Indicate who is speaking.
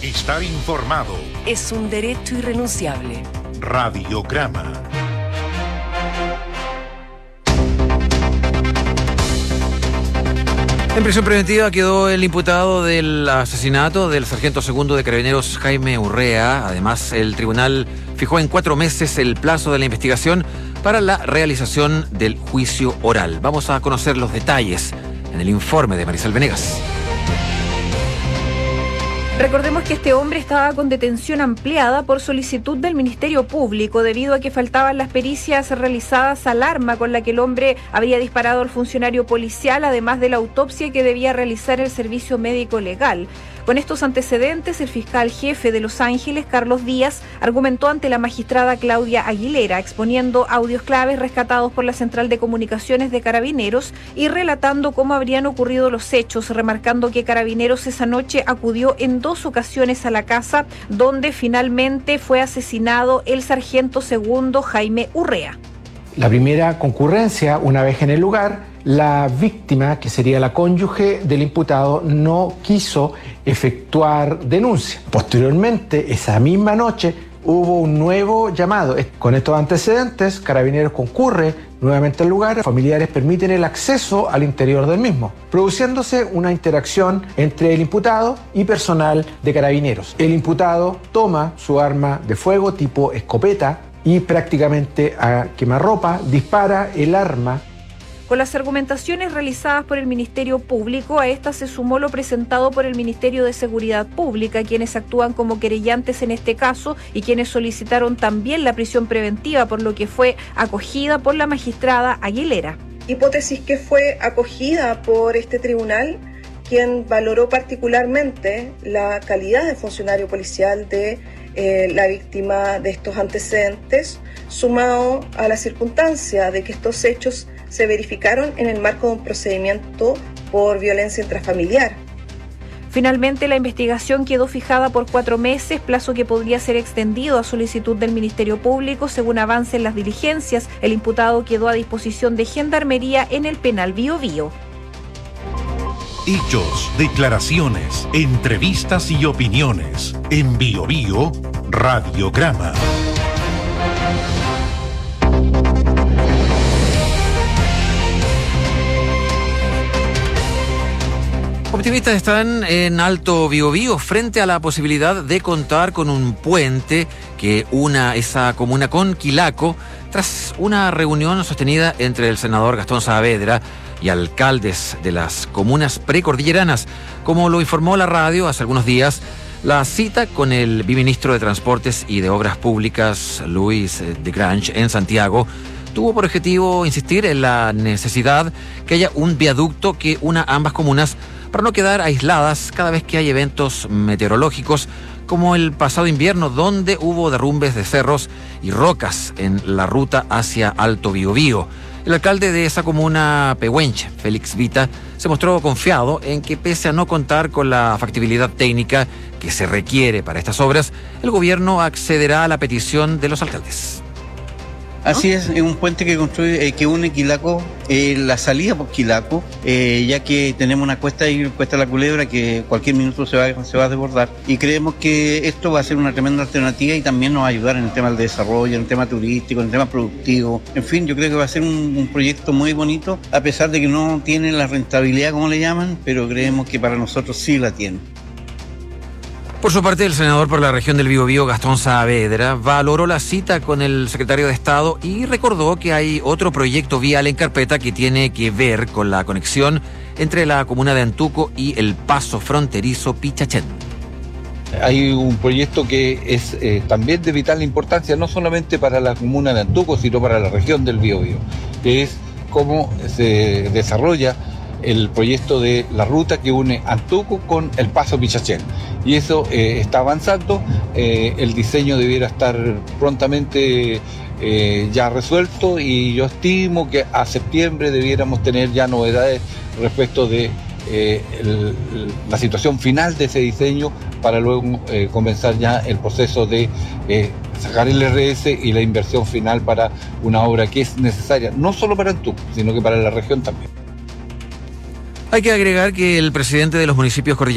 Speaker 1: Estar informado
Speaker 2: es un derecho irrenunciable.
Speaker 1: Radiograma.
Speaker 3: En prisión preventiva quedó el imputado del asesinato del sargento segundo de Carabineros Jaime Urrea. Además, el tribunal fijó en 4 meses el plazo de la investigación para la realización del juicio oral. Vamos a conocer los detalles en el informe de Marisol Venegas.
Speaker 4: Recordemos que este hombre estaba con detención ampliada por solicitud del Ministerio Público debido a que faltaban las pericias realizadas al arma con la que el hombre había disparado al funcionario policial, además de la autopsia que debía realizar el servicio médico legal. Con estos antecedentes, el fiscal jefe de Los Ángeles, Carlos Díaz, argumentó ante la magistrada Claudia Aguilera, exponiendo audios claves rescatados por la Central de Comunicaciones de Carabineros y relatando cómo habrían ocurrido los hechos, remarcando que Carabineros esa noche acudió en 2 ocasiones a la casa donde finalmente fue asesinado el sargento segundo Jaime Urrea.
Speaker 5: La primera concurrencia, una vez en el lugar, la víctima, que sería la cónyuge del imputado, no quiso efectuar denuncia. Posteriormente, esa misma noche, hubo un nuevo llamado. Con estos antecedentes, Carabineros concurre nuevamente al lugar. Familiares permiten el acceso al interior del mismo, produciéndose una interacción entre el imputado y personal de Carabineros. El imputado toma su arma de fuego tipo escopeta y prácticamente a quemarropa dispara el arma.
Speaker 4: Con las argumentaciones realizadas por el Ministerio Público, a esta se sumó lo presentado por el Ministerio de Seguridad Pública, quienes actúan como querellantes en este caso y quienes solicitaron también la prisión preventiva, por lo que fue acogida por la magistrada Aguilera.
Speaker 6: Hipótesis que fue acogida por este tribunal, quien valoró particularmente la calidad de funcionario policial de la víctima de estos antecedentes, sumado a la circunstancia de que estos hechos se verificaron en el marco de un procedimiento por violencia intrafamiliar.
Speaker 4: Finalmente, la investigación quedó fijada por 4 meses, plazo que podría ser extendido a solicitud del Ministerio Público. Según avancen las diligencias, el imputado quedó a disposición de Gendarmería en el penal Bío Bío.
Speaker 1: Hechos, declaraciones, entrevistas y opiniones. En Bío Bío, Radiograma.
Speaker 3: Optimistas están en Alto Biobío frente a la posibilidad de contar con un puente que una esa comuna con Quilaco, tras una reunión sostenida entre el senador Gastón Saavedra y alcaldes de las comunas precordilleranas. Como lo informó la radio hace algunos días, la cita con el viceministro de Transportes y de Obras Públicas, Luis de Grange, en Santiago, tuvo por objetivo insistir en la necesidad que haya un viaducto que una ambas comunas para no quedar aisladas cada vez que hay eventos meteorológicos, como el pasado invierno, donde hubo derrumbes de cerros y rocas en la ruta hacia Alto Biobío. El alcalde de esa comuna pehuenche, Félix Vita, se mostró confiado en que, pese a no contar con la factibilidad técnica que se requiere para estas obras, el gobierno accederá a la petición de los alcaldes.
Speaker 7: Así es un puente que construye, que une Quilaco, la salida por Quilaco, ya que tenemos una cuesta ahí, Cuesta La Culebra, que cualquier minuto se va a desbordar, y creemos que esto va a ser una tremenda alternativa y también nos va a ayudar en el tema del desarrollo, en el tema turístico, en el tema productivo. En fin, yo creo que va a ser un proyecto muy bonito, a pesar de que no tiene la rentabilidad, como le llaman, pero creemos que para nosotros sí la tiene.
Speaker 3: Por su parte, el senador por la región del Biobío, Gastón Saavedra, valoró la cita con el secretario de Estado y recordó que hay otro proyecto vial en carpeta que tiene que ver con la conexión entre la comuna de Antuco y el paso fronterizo Pichachén.
Speaker 8: Hay un proyecto que es también de vital importancia, no solamente para la comuna de Antuco, sino para la región del Biobío, que es cómo se desarrolla el proyecto de la ruta que une Antuco con el paso Pichachén. Y eso está avanzando, el diseño debiera estar prontamente ya resuelto, y yo estimo que a septiembre debiéramos tener ya novedades respecto de la situación final de ese diseño, para luego comenzar ya el proceso de sacar el RS y la inversión final para una obra que es necesaria, no solo para Antuco, sino que para la región también.
Speaker 3: Hay que agregar que el presidente de los municipios